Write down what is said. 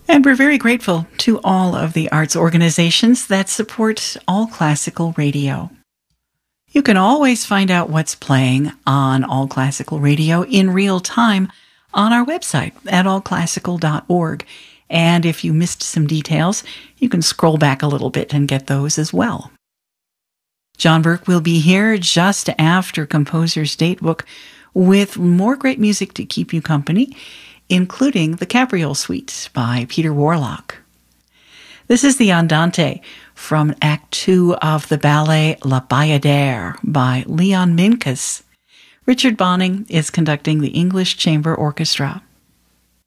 And we're very grateful to all of the arts organizations that support All Classical Radio. You can always find out what's playing on All Classical Radio in real time on our website at allclassical.org. And if you missed some details, you can scroll back a little bit and get those as well. John Burke will be here just after Composer's Datebook with more great music to keep you company, including the Cabriole Suite by Peter Warlock. This is the Andante from Act 2 of the ballet La Bayadère by Leon Minkus. Richard Bonning is conducting the English Chamber Orchestra.